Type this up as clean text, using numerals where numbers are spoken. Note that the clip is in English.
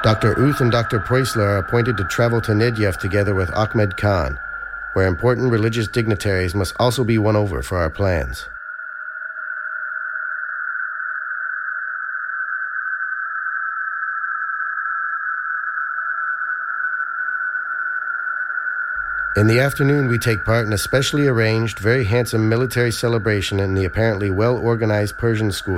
Dr. Uth and Dr. Preusler are appointed to travel to Negev together with Ahmed Khan, where important religious dignitaries must also be won over for our plans. In the afternoon, we take part in a specially arranged, very handsome military celebration in the apparently well-organized Persian school